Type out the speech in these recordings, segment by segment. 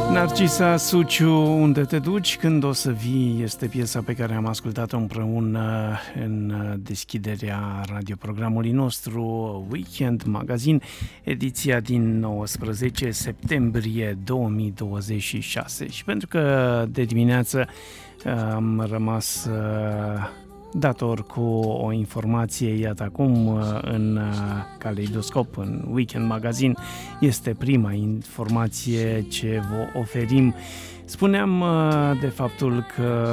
Narcisa Suciu, Unde te duci când o să vii, este piesa pe care am ascultat-o împreună în deschiderea radioprogramului nostru Weekend Magazine, ediția din 19 septembrie 2026. Și pentru că de dimineață am rămas dator cu o informație, iată acum în Caleidoscop, în Weekend Magazine, este prima informație ce vă oferim. Spuneam de faptul că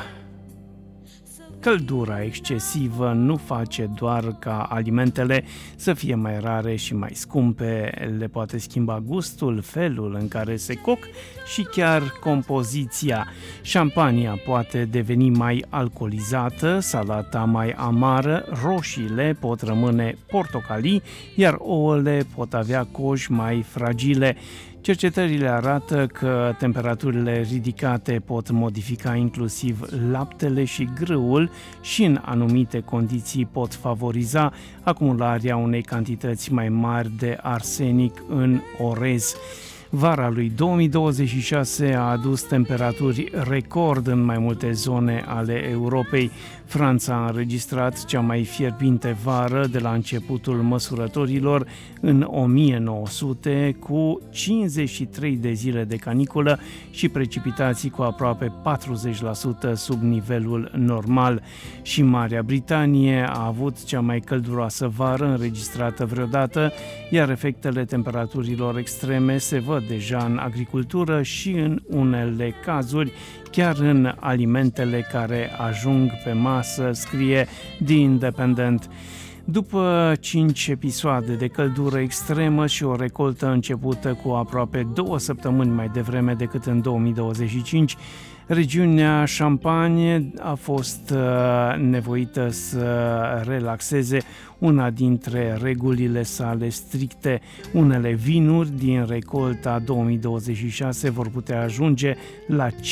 căldura excesivă nu face doar ca alimentele să fie mai rare și mai scumpe, le poate schimba gustul, felul în care se coc și chiar compoziția. Șampania poate deveni mai alcoolizată, salata mai amară, roșiile pot rămâne portocalii, iar ouăle pot avea coși mai fragile. Cercetările arată că temperaturile ridicate pot modifica inclusiv laptele și grâul și în anumite condiții pot favoriza acumularea unei cantități mai mari de arsenic în orez. Vara lui 2026 a adus temperaturi record în mai multe zone ale Europei. Franța a înregistrat cea mai fierbinte vară de la începutul măsurătorilor în 1900, cu 53 de zile de caniculă și precipitații cu aproape 40% sub nivelul normal. Și Marea Britanie a avut cea mai călduroasă vară înregistrată vreodată, iar efectele temperaturilor extreme se văd deja în agricultură și în unele cazuri chiar în alimentele care ajung pe masă, scrie The Independent. După 5 episoade de căldură extremă și o recoltă începută cu aproape 2 săptămâni mai devreme decât în 2025, regiunea Champagne a fost nevoită să relaxeze una dintre regulile sale stricte. Unele vinuri din recolta 2026 vor putea ajunge la 15%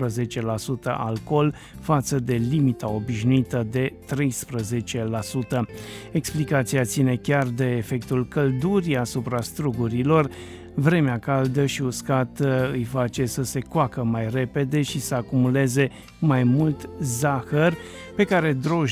alcool față de limita obișnuită de 13%. Explicația ține chiar de efectul căldurii asupra strugurilor. Vremea caldă și uscată îi face să se coacă mai repede și să acumuleze mai mult zahăr, pe care drojdii